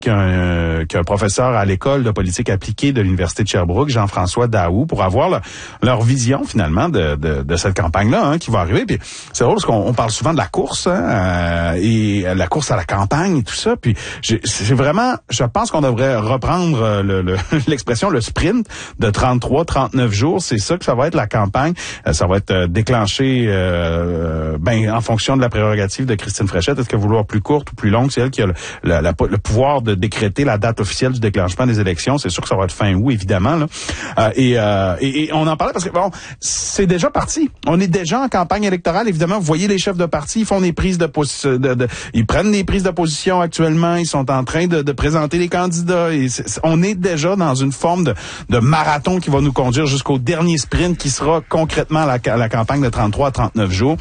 qu'un professeur à l'école de politique appliquée de l'Université de Sherbrooke, Jean-François Daou, pour avoir leur vision finalement de cette campagne-là qui va arriver. Puis c'est drôle parce qu'on parle souvent de la course et la course à la campagne et tout ça. Puis c'est vraiment, je pense qu'on devrait reprendre l'expression le sprint de 33-39 jours. C'est ça que ça va être la campagne. Ça va être déclenché en fonction de la prérogative de Christine Fréchette. Est-ce qu'elle va vouloir plus courte ou plus longue? C'est elle qui a le pouvoir de décréter la date officielle du déclenchement des élections. C'est sûr que ça va être fin août, évidemment. Là. Et on en parlait parce que, c'est déjà parti. On est déjà en campagne électorale. Évidemment, vous voyez les chefs de parti, ils font des prises de position, ils prennent des prises de position actuellement. Ils sont en train de présenter les candidats. Et on est déjà dans une forme de marathon qui va nous conduire jusqu'au dernier sprint qui sera concrètement la campagne de 33 à 39 jours.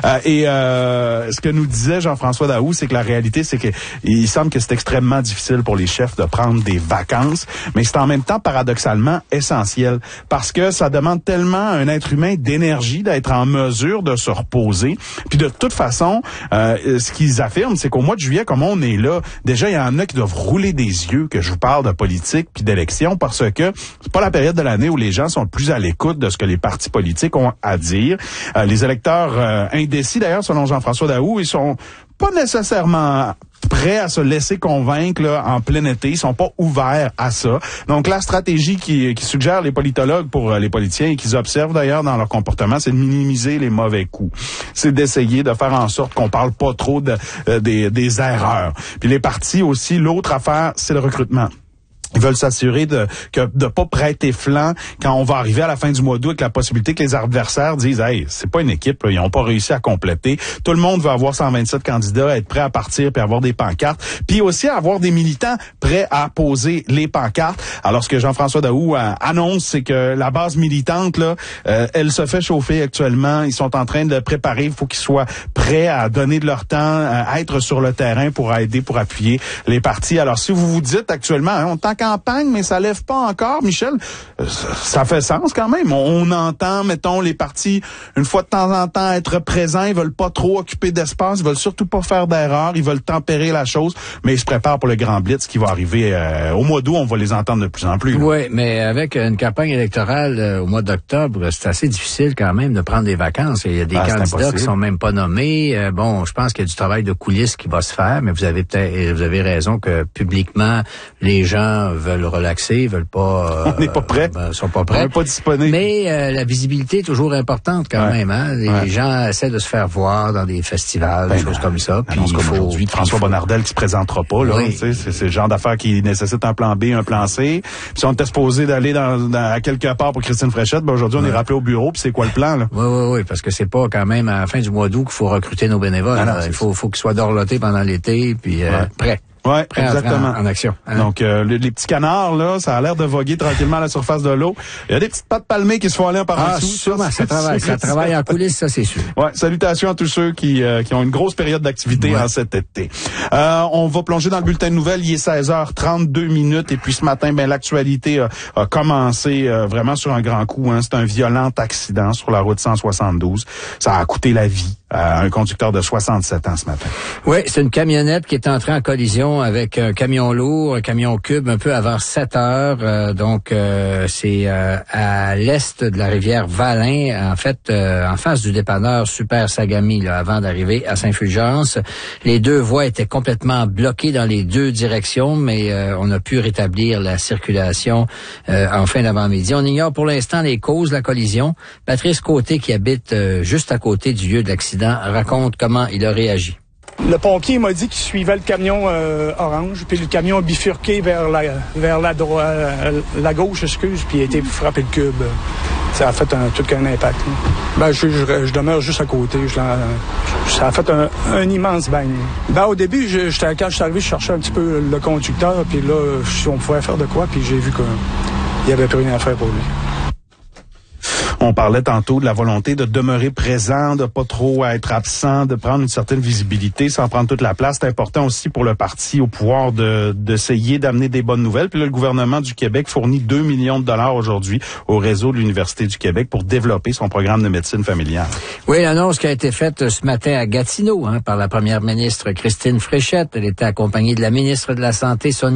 Ce que nous disait Jean-François Daou, c'est que la réalité, c'est que il semble que c'est extrêmement difficile pour les chefs de prendre des vacances, mais c'est en même temps paradoxalement essentiel parce que ça demande tellement à un être humain d'énergie d'être en mesure de se reposer. Puis de toute façon, ce qu'ils affirment, c'est qu'au mois de juillet, comme on est là, déjà il y en a qui doivent rouler des yeux que je vous parle de politique puis d'élection parce que c'est pas la période de l'année où les gens sont le plus à l'écoute de ce que les partis politiques ont à dire. Les électeurs indécis, d'ailleurs, selon Jean-François Daou, ils sont pas nécessairement prêts à se laisser convaincre là, en plein été. Ils sont pas ouverts à ça. Donc, la stratégie qui suggèrent les politologues pour les politiciens et qu'ils observent d'ailleurs dans leur comportement, c'est de minimiser les mauvais coups. C'est d'essayer de faire en sorte qu'on parle pas trop des erreurs. Puis les partis aussi, l'autre affaire, c'est le recrutement. Ils veulent s'assurer de pas prêter flanc quand on va arriver à la fin du mois d'août avec la possibilité que les adversaires disent « Hey, c'est pas une équipe, là, ils ont pas réussi à compléter. » Tout le monde veut avoir 127 candidats, être prêt à partir puis avoir des pancartes. Puis aussi avoir des militants prêts à poser les pancartes. Alors, ce que Jean-François Daou annonce, c'est que la base militante, là, elle se fait chauffer actuellement. Ils sont en train de le préparer. Il faut qu'ils soient prêts à donner de leur temps, à être sur le terrain pour aider, pour appuyer les partis. Alors, si vous vous dites actuellement, on tente campagne, mais ça lève pas encore, Michel. Ça fait sens quand même. On entend, mettons, les partis, une fois de temps en temps, être présents. Ils veulent pas trop occuper d'espace. Ils veulent surtout pas faire d'erreurs. Ils veulent tempérer la chose, mais ils se préparent pour le grand blitz qui va arriver au mois d'août. On va les entendre de plus en plus. Oui, mais avec une campagne électorale au mois d'octobre, c'est assez difficile quand même de prendre des vacances. Il y a des candidats qui sont même pas nommés. Je pense qu'il y a du travail de coulisses qui va se faire, mais vous avez raison que publiquement, les gens veulent relaxer, veulent pas... on n'est pas prêts. Sont pas prêts. On n'est pas disponibles. Mais la visibilité est toujours importante quand même. Hein? Les gens essaient de se faire voir dans des festivals, des choses comme ça. Puis comme aujourd'hui, François Bonnardel qui se présentera pas. Là, c'est le genre d'affaires qui nécessite un plan B, un plan C. Puis si on était supposé d'aller à quelque part pour Christine Fréchette, aujourd'hui, on est rappelé au bureau, puis c'est quoi le plan? Là? Oui, parce que c'est pas quand même à la fin du mois d'août qu'il faut recruter nos bénévoles. Il faut qu'ils soient dorlotés pendant l'été, puis prêts. Ouais, exactement. En action. Hein? Donc, les petits canards, là, ça a l'air de voguer tranquillement à la surface de l'eau. Il y a des petites pattes palmées qui se font aller par en dessous. Sûrement, ça travaille en coulisses, ça, c'est sûr. Ouais, salutations à tous ceux qui ont une grosse période d'activité en cet été. On va plonger dans le bulletin de nouvelles. Il est 16h32 et puis ce matin, l'actualité a commencé vraiment sur un grand coup. Hein. C'est un violent accident sur la route 172. Ça a coûté la vie à un conducteur de 67 ans ce matin. Oui, c'est une camionnette qui est entrée en collision avec un camion lourd, un camion cube, un peu avant 7 heures. C'est à l'est de la rivière Valin, en fait, en face du dépanneur Super Sagami, là, avant d'arriver à Saint-Fulgence. Les deux voies étaient complètement bloquées dans les deux directions, mais on a pu rétablir la circulation en fin d'avant-midi. On ignore pour l'instant les causes de la collision. Patrice Côté, qui habite juste à côté du lieu de l'accident, raconte comment il a réagi. Le pompier m'a dit qu'il suivait le camion orange, puis le camion a bifurqué vers la gauche, puis il a été frappé le cube. Ça a fait tout qu'un impact. Je demeure juste à côté. Ça a fait un immense bang. Au début, quand je suis arrivé, je cherchais un petit peu le conducteur, puis là, si on pouvait faire de quoi, puis j'ai vu qu'il n'y avait plus rien à faire pour lui. On parlait tantôt de la volonté de demeurer présent, de pas trop être absent, de prendre une certaine visibilité sans prendre toute la place. C'est important aussi pour le parti au pouvoir d'essayer d'amener des bonnes nouvelles. Puis là, le gouvernement du Québec fournit 2 millions de dollars aujourd'hui au réseau de l'Université du Québec pour développer son programme de médecine familiale. Oui, l'annonce qui a été faite ce matin à Gatineau par la première ministre Christine Fréchette. Elle était accompagnée de la ministre de la Santé, Sonia